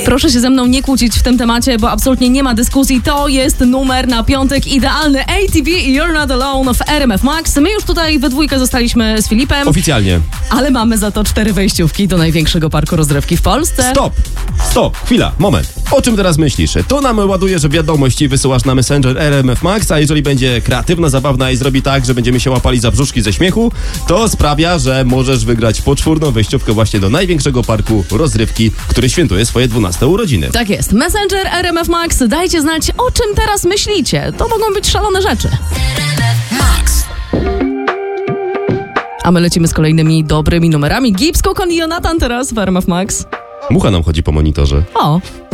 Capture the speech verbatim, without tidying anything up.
Proszę się ze mną nie kłócić w tym temacie, bo absolutnie nie ma dyskusji. To jest numer na piątek idealny. A T B i You're Not Alone w R M F Max. My już tutaj we dwójkę zostaliśmy z Filipem. Oficjalnie. Ale mamy za to cztery wejściówki do największego parku rozrywki w Polsce. Stop! Stop! Chwila, moment. O czym teraz myślisz? To nam ładuje, że wiadomości wysyłasz na Messenger R M F Max, a jeżeli będzie kreatywna, zabawna i zrobi tak, że będziemy się łapali za brzuszki ze śmiechu, to sprawia, że możesz wygrać poczwórną wejściówkę właśnie do największego parku rozrywki, który świętuje swoje dwunaste urodziny. Tak jest. Messenger R M F Max. Dajcie znać, o czym teraz myślicie. To mogą być szalone rzeczy. Max. A my lecimy z kolejnymi dobrymi numerami. Gibbs, Kokon i Jonathan teraz w R M F Max. Mucha nam chodzi po monitorze. O.